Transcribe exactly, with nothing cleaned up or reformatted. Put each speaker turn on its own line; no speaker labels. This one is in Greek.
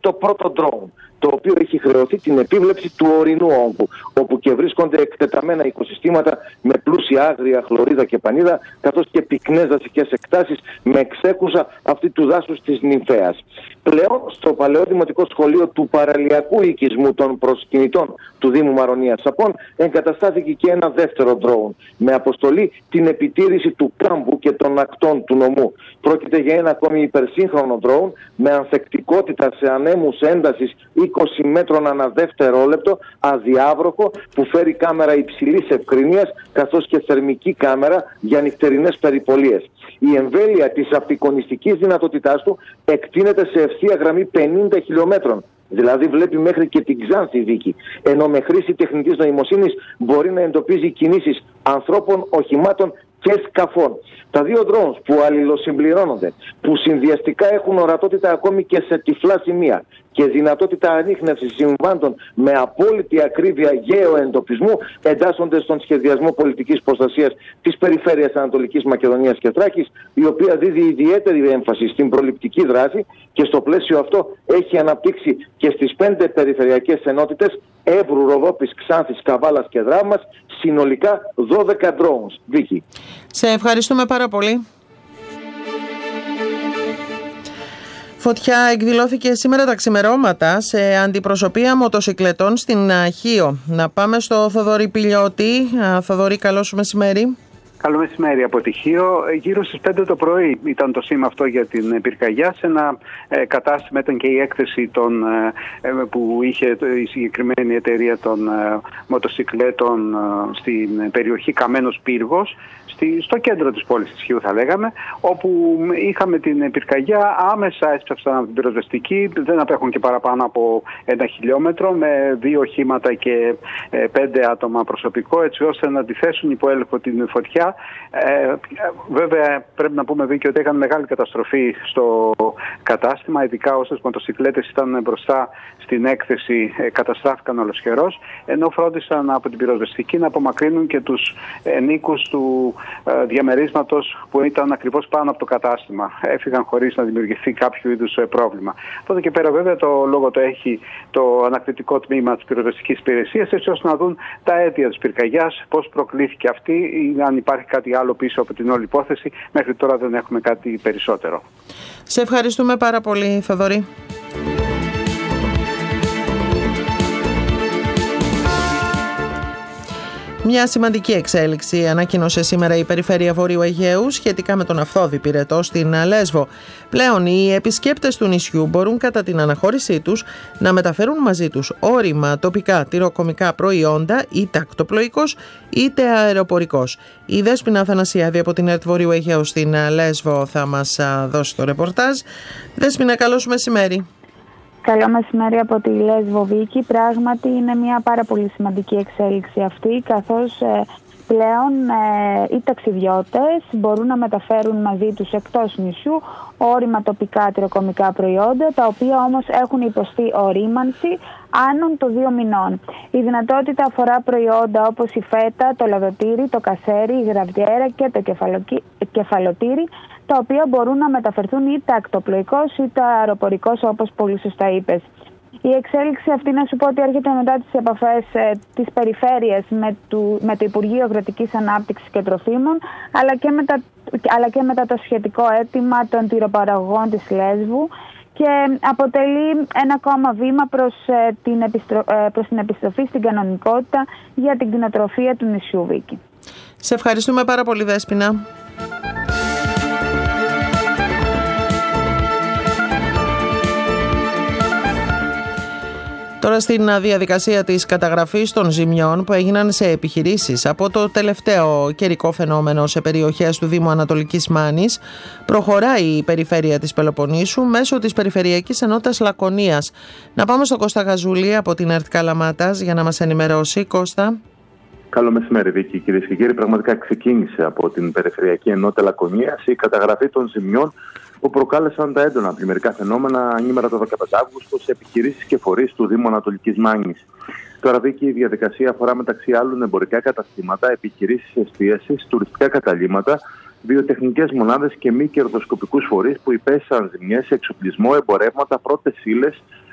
το πρώτο ντρόουν, το οποίο έχει χρεωθεί την επίβλεψη του ορεινού όγκου, όπου και βρίσκονται εκτεταμένα οικοσυστήματα με πλούσια άγρια, χλωρίδα και πανίδα, καθώς και πυκνές δασικές εκτάσεις με εξέκουσα αυτή του δάσους της Νυμφέας. Πλέον, στο Παλαιό Δημοτικό Σχολείο του Παραλιακού Οικισμού των Προσκυνητών του Δήμου Μαρονίας Σαπών εγκαταστάθηκε και ένα δεύτερο ντρόουν, με αποστολή την επιτήρηση του κάμπου και των ακτών του νομού. Πρόκειται για ένα ακόμη υπερσύγχρονο ντρόουν με ανθεκτικότητα σε ανέμους έντασης είκοσι μέτρων ανά δευτερόλεπτο, αδιάβροχο, που φέρει κάμερα υψηλής ευκρινίας καθώς και θερμική κάμερα για νυχτερινές περιπολίες. Η εμβέλεια της απεικονιστικής δυνατότητάς του εκτείνεται σε ευθεία γραμμή πενήντα χιλιόμετρων. Δηλαδή βλέπει μέχρι και την Ξάνθη Βίκη, ενώ με χρήση τεχνητής νοημοσύνης μπορεί να εντοπίζει κινήσεις ανθρώπων, οχημάτων και σκαφών. Τα δύο drones που αλληλοσυμπληρώνονται, που συνδυαστικά έχουν ορατότητα ακόμη και σε τυφλά σημεία και δυνατότητα ανίχνευσης συμβάντων με απόλυτη ακρίβεια γεωεντοπισμού, εντάσσονται στον σχεδιασμό πολιτικής προστασίας της περιφέρειας Ανατολικής Μακεδονίας και Θράκης, η οποία δίδει ιδιαίτερη έμφαση στην προληπτική δράση και στο πλαίσιο αυτό έχει αναπτύξει και στις πέντε περιφερειακές ενότητες Εύρου, Ροδόπης, Ξάνθης, Καβάλας και Δράμας συνολικά δώδεκα drones. Βίκη.
Σε ευχαριστούμε πάρα πολύ. Φωτιά εκδηλώθηκε σήμερα τα ξημερώματα σε αντιπροσωπεία μοτοσικλετών στην Χίο. Να πάμε στο Θοδωρή Πηλιώτη. Θοδωρή, καλό σου μεσημέρι.
Καλό μεσημέρι από τη Χίο. Γύρω στις πέντε το πρωί ήταν το σήμα αυτό για την πυρκαγιά. Σε ένα ε, κατάστημα ήταν και η έκθεση των, ε, που είχε η συγκεκριμένη εταιρεία των ε, μοτοσικλέτων ε, στην περιοχή Καμένος Πύργος, στη, στο κέντρο της πόλης της Χίου θα λέγαμε, όπου είχαμε την πυρκαγιά. Άμεσα έσπευσαν από την πυροσβεστική, δεν απέχουν και παραπάνω από ένα χιλιόμετρο, με δύο οχήματα και ε, πέντε άτομα προσωπικό, έτσι ώστε να αντιθέσουν υπό έλεγχο την φωτιά. Ε, βέβαια πρέπει να πούμε, Βίκη, ότι έκανε μεγάλη καταστροφή στο κατάστημα, ειδικά όσες μοτοσικλέτες ήταν μπροστά στην έκθεση ε, καταστράφηκαν ολοσχερός, ενώ φρόντισαν από την πυροσβεστική να απομακρύνουν και τους ενίκους του ε, διαμερίσματος που ήταν ακριβώς πάνω από το κατάστημα. Έφυγαν χωρίς να δημιουργηθεί κάποιο είδους ε, πρόβλημα. Από εδώ και πέρα βέβαια το λόγο το έχει το ανακριτικό τμήμα της πυροσβεστικής υπηρεσίας, έτσι ώστε να δουν τα αίτια της πυρκαγιάς, πώς προκλήθηκε αυτή ή αν υπάρχει κάτι άλλο πίσω από την όλη υπόθεση. Μέχρι τώρα δεν έχουμε κάτι περισσότερο.
Σε ευχαριστούμε πάρα πολύ, Θοδωρή. Μια σημαντική εξέλιξη ανακοίνωσε σήμερα η Περιφέρεια Βορείου Αιγαίου σχετικά με τον Αυθόδη Πυρετό στην Λέσβο. Πλέον οι επισκέπτες του νησιού μπορούν κατά την αναχώρησή τους να μεταφέρουν μαζί τους όρημα τοπικά τυροκομικά προϊόντα, είτε ακτοπλοϊκός είτε αεροπορικός. Η Δέσποινα Αθανασιάδη από την ΕΡΤ Βορείου Αιγαίου στην Λέσβο θα μας δώσει το ρεπορτάζ. Δέσποινα, καλό σου μεσημέρι.
Καλό μεσημέρι από τη Λέσβο, Βίκη. Πράγματι είναι μια πάρα πολύ σημαντική εξέλιξη αυτή, καθώς ε, πλέον ε, οι ταξιδιώτες μπορούν να μεταφέρουν μαζί τους εκτός νησιού όρημα τοπικά τυροκομικά προϊόντα, τα οποία όμως έχουν υποστεί ορίμανση άνω των δύο μηνών. Η δυνατότητα αφορά προϊόντα όπως η φέτα, το λαδοτήρι, το κασέρι, η γραβιέρα και το κεφαλοτήρι, τα οποία μπορούν να μεταφερθούν είτε ακτοπλοϊκώς είτε αεροπορικός, όπως πολύ σωστά είπες. Η εξέλιξη αυτή, να σου πω ότι έρχεται μετά τις επαφές ε, της περιφέρειας με, του, με το Υπουργείο Αγροτικής Ανάπτυξης και Τροφίμων, αλλά και, μετά, αλλά και μετά το σχετικό αίτημα των τυροπαραγωγών της Λέσβου, και αποτελεί ένα ακόμα βήμα προς, ε, την, επιστρο, ε, προς την επιστροφή στην κανονικότητα για την κτηνοτροφία του νησιού, Βίκη.
Σε ευχαριστούμε πάρα πολύ, Δέσποινα. Τώρα στην διαδικασία της καταγραφής των ζημιών που έγιναν σε επιχειρήσεις από το τελευταίο καιρικό φαινόμενο σε περιοχές του Δήμου Ανατολικής Μάνης, προχωράει η περιφέρεια της Πελοποννήσου μέσω της Περιφερειακής Ενότητας Λακωνίας. Να πάμε στο Κώστα Γαζούλη από την ΕΡΤ Καλαμάτας για να μας ενημερώσει. Κώστα.
Καλό μεσημέρι, Βίκη. Κυρίες και κύριοι, πραγματικά ξεκίνησε από την Περιφερειακή Ενότητα Λακωνίας η καταγραφή των ζημιών που προκάλεσαν τα έντονα πλημμυρικά φαινόμενα ανήμερα το δεκαπέντε Αυγούστου σε επιχειρήσεις και φορείς του Δήμου Ανατολικής Μάνης. Τώρα, Βίκη, η διαδικασία αφορά μεταξύ άλλων εμπορικά καταστήματα, επιχειρήσεις εστίασης, τουριστικά καταλύματα, βιοτεχνικές μονάδες και μη κερδοσκοπικούς φορείς που υπέστησαν ζημιές σε εξοπλισμό, εμπορεύματα, πρώτες ύλες,